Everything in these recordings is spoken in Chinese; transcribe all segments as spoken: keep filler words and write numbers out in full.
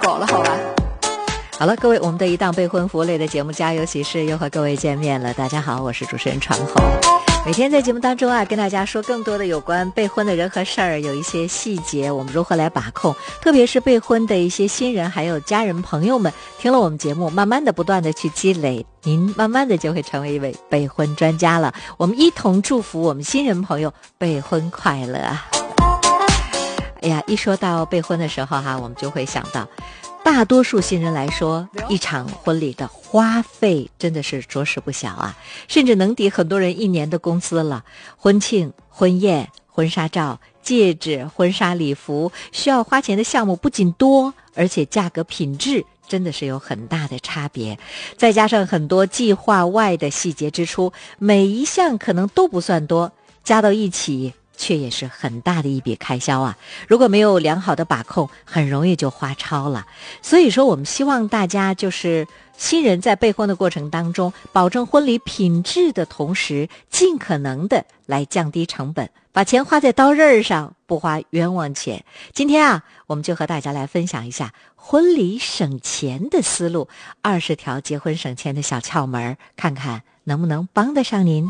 饱了，好吧。 好了，各位，我们的一档备婚服务类的节目《家有喜事》又和各位见面了。大家好，我是主持人传红。每天在节目当中啊，跟大家说更多的有关备婚的人和事儿，有一些细节我们如何来把控，特别是备婚的一些新人还有家人朋友们，听了我们节目慢慢的不断的去积累，您慢慢的就会成为一位备婚专家了。我们一同祝福我们新人朋友备婚快乐啊。哎呀，一说到备婚的时候哈、啊，我们就会想到大多数新人来说，一场婚礼的花费真的是着实不小啊，甚至能抵很多人一年的工资了。婚庆、婚宴、婚纱照、戒指、婚纱礼服，需要花钱的项目不仅多，而且价格品质真的是有很大的差别。再加上很多计划外的细节支出，每一项可能都不算多，加到一起却也是很大的一笔开销啊！如果没有良好的把控，很容易就花超了。所以说，我们希望大家就是新人在备婚的过程当中，保证婚礼品质的同时，尽可能的来降低成本，把钱花在刀刃上，不花冤枉钱。今天啊，我们就和大家来分享一下婚礼省钱的思路，二十条结婚省钱的小窍门，看看能不能帮得上您。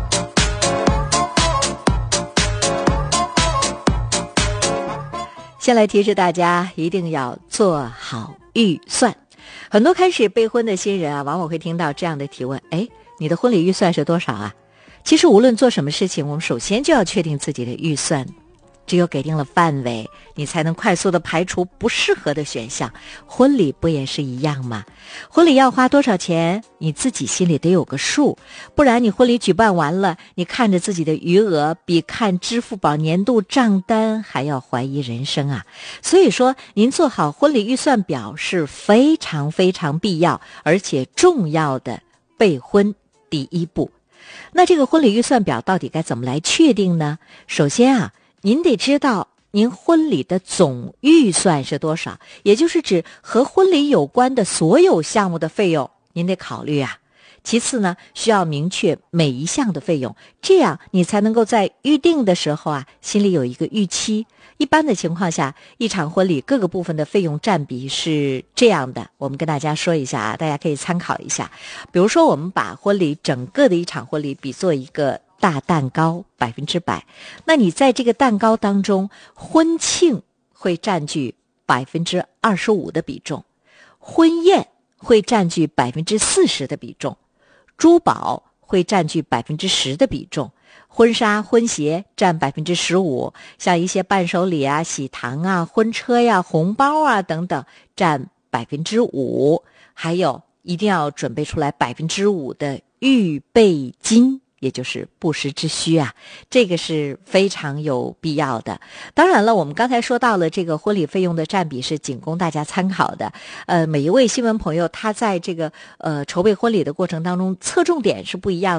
先来提示大家，一定要做好预算。很多开始备婚的新人啊，往往会听到这样的提问：哎，你的婚礼预算是多少啊？其实无论做什么事情，我们首先就要确定自己的预算。只有给定了范围，你才能快速的排除不适合的选项。婚礼不也是一样吗？婚礼要花多少钱，你自己心里得有个数，不然你婚礼举办完了，你看着自己的余额，比看支付宝年度账单还要怀疑人生啊！所以说，您做好婚礼预算表是非常非常必要，而且重要的备婚第一步。那这个婚礼预算表到底该怎么来确定呢？首先啊，您得知道您婚礼的总预算是多少，也就是指和婚礼有关的所有项目的费用，您得考虑啊。其次呢，需要明确每一项的费用，这样你才能够在预定的时候啊，心里有一个预期。一般的情况下，一场婚礼各个部分的费用占比是这样的，我们跟大家说一下啊，大家可以参考一下。比如说，我们把婚礼整个的一场婚礼比作一个大蛋糕，百分之百。那你在这个蛋糕当中，婚庆会占据百分之二十五的比重，婚宴会占据百分之四十的比重，珠宝会占据百分之十的比重，婚纱婚鞋占百分之十五，像一些伴手礼啊、喜糖啊、婚车呀、红包啊等等占百分之五，还有一定要准备出来百分之五的预备金，也就是不时之需啊，这个是非常有必要的。当然了，我们刚才说到了这个婚礼费用的占比是仅供大家参考的，呃，每一位新闻朋友他在这个呃筹备婚礼的过程当中侧重点是不一样的。